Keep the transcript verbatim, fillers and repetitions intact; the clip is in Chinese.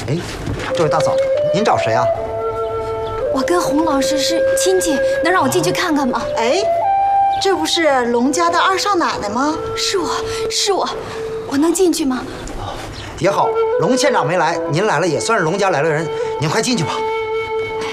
哎，这位大嫂，您找谁啊？ 我跟洪老师是亲戚，能让我进去看看吗？ 哎，这不是龙家的二少奶奶吗？ 是我，是我，我能进去吗？ 也好，龙县长没来，您来了也算是龙家来了人，您快进去吧。